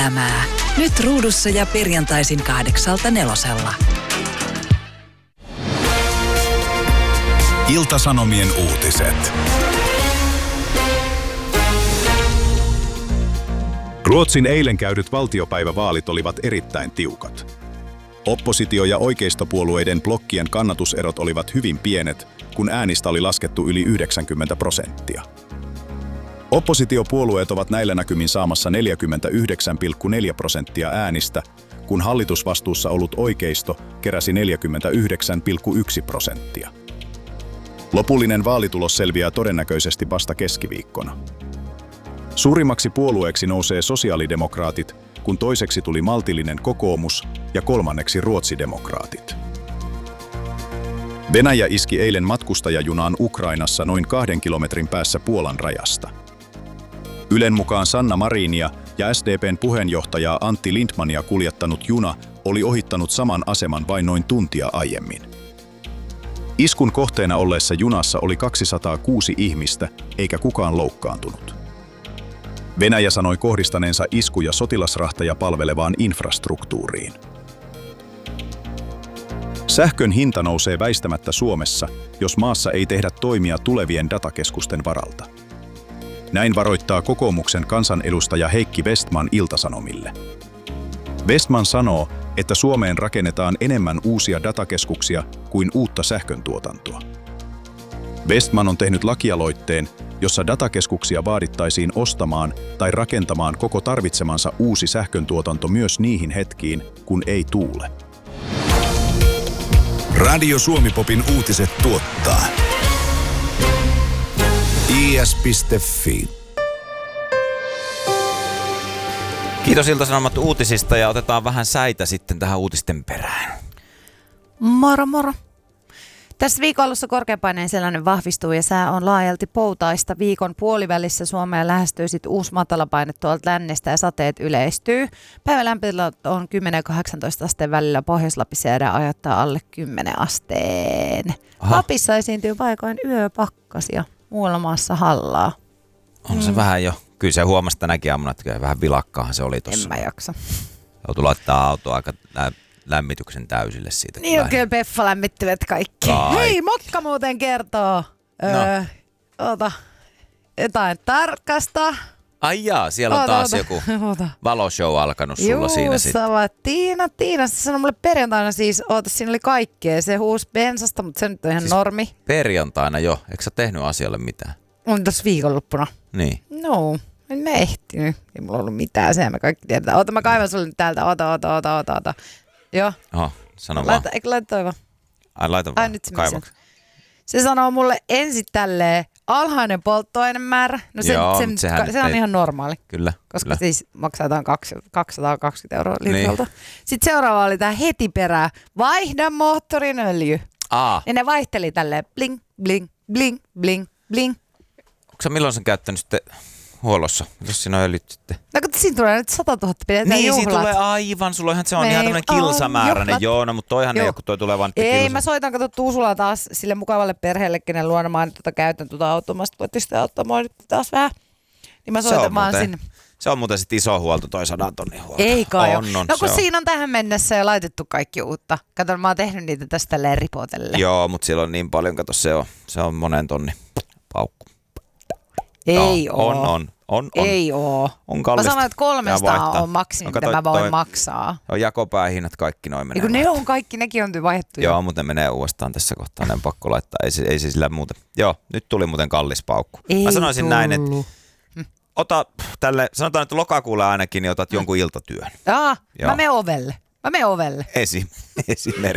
elämää. Nyt ruudussa ja perjantaisin 8–4. Ilta-Sanomien uutiset. Ruotsin eilen käydyt valtiopäivävaalit olivat erittäin tiukat. Oppositio- ja oikeistopuolueiden blokkien kannatuserot olivat hyvin pienet, kun äänistä oli laskettu yli 90%. Oppositiopuolueet ovat näillä näkymin saamassa 49,4% äänistä, kun hallitusvastuussa ollut oikeisto keräsi 49,1%. Lopullinen vaalitulos selviää todennäköisesti vasta keskiviikkona. Suurimmaksi puolueeksi nousee sosiaalidemokraatit, kun toiseksi tuli maltillinen kokoomus ja kolmanneksi ruotsidemokraatit. Venäjä iski eilen matkustajajunaan Ukrainassa noin 2 kilometrin päässä Puolan rajasta. Ylen mukaan Sanna Marinia ja SDP:n puheenjohtajaa Antti Lindmania kuljettanut juna oli ohittanut saman aseman vain noin tuntia aiemmin. Iskun kohteena olleessa junassa oli 206 ihmistä, eikä kukaan loukkaantunut. Venäjä sanoi kohdistaneensa iskuja sotilasrahteja palvelevaan infrastruktuuriin. Sähkön hinta nousee väistämättä Suomessa, jos maassa ei tehdä toimia tulevien datakeskusten varalta. Näin varoittaa kokoomuksen kansanedustaja Heikki Vestman Ilta-Sanomille. Vestman sanoo, että Suomeen rakennetaan enemmän uusia datakeskuksia kuin uutta sähköntuotantoa. Vestman on tehnyt lakialoitteen, jossa datakeskuksia vaadittaisiin ostamaan tai rakentamaan koko tarvitsemansa uusi sähköntuotanto myös niihin hetkiin, kun ei tuule. Radio Suomi-popin uutiset tuottaa is.fi. Kiitos Ilta-Sanomat uutisista ja otetaan vähän säitä sitten tähän uutisten perään. Moro moro. Tässä viikon alussa korkeapaineen sellainen vahvistuu ja sää on laajalti poutaista. Viikon puolivälissä Suomeen lähestyy sitten uusi matalapaine tuolta lännestä ja sateet yleistyy. Päivän lämpötilat on 10–18 asteen välillä. Pohjois-Lapissa jäädään ajattaa alle 10 asteen. Aha. Lapissa esiintyy paikoin yöpakkasia. Muualla maassa hallaa. On se vähän jo. Kyllä se huomasi tänäkin aamuna, että vähän vilakkaahan se oli tuossa. En mä jaksa. Joutui laittaa autoa aika lämmityksen täysille siitä. Niin on kyllä Peffa lämmittimet kaikki. Hei, Mokka muuten kertoo. Jotain tarkasta. Ai jaa, siellä on taas joku valoshow alkanut sulla siinä sitten. Tiina sanoi mulle perjantaina siis, siinä oli kaikkea. Se huusi bensasta, mutta se nyt on ihan siis normi. Perjantaina jo, eikö sä tehnyt asialle mitään? On tossa viikonloppuna. Niin. No, en mä ehtinyt. Ei mulla ollut mitään, sehän me kaikki tiedetään. Oota, mä kaivan sulle nyt täältä. Oota. Joo. Oho, sano vaan. Eikö laita toi vaan? Ai laita vaan, kaivaksi. Se sanoo mulle ensin tälleen alhainen polttoainemäärä. No se on ihan normaali. Kyllä. Koska kyllä. siis maksaa jotain 220 € litralta. Niin. Sitten seuraava oli tää heti perään. Vaihda moottorin öljy. Ja ne vaihteli tälleen bling, bling, bling, bling, bling. Onko sä milloin sen käyttänyt sitten huollossa? Jos siinä on öljyt sitten? No kun siinä tulee nyt 100 000 pidetään niin, juhlat. Niin, siinä tulee aivan. Sulla on ihan, se on ihan tämmöinen kilsamääräinen. Joo, no mutta toihan ei ole, kun toi tulee vaan ei, kilsa. mä soitan kato Tuusulaa taas sille mukavalle perheelle, kenen luona mä käytän tuota autoa. Mä voitte sitten auttaa mua nyt taas vähän. Niin mä soitan vaan sinne. Se on muuten sitten iso huolto, toi 100 000 huolto. Ei kai on, no kun siinä on tähän mennessä jo laitettu kaikki uutta. Kato, mä oon tehnyt niitä tästä tälleen ripotelle. Joo, mutta siellä on niin paljon, kato se on monen tonnin paukku. Ei oo. On. Ei oo. On kallista. Mä sanoin, että 300 on maksimi, mitä mä voin maksaa. On jakopäähinnat, kaikki noin menee. Ne on kaikki, nekin on vaihdettu. Joo, mutta menee uudestaan tässä kohtaa, ne on pakko laittaa. Ei se sillä muuten. Joo, nyt tuli muuten kallis paukku. Mä sanoisin tullut näin, että ota tälle, sanotaan, että lokakuulla ainakin, niin otat jonkun iltatyön. Mä menen ovelle. Esimerkiksi.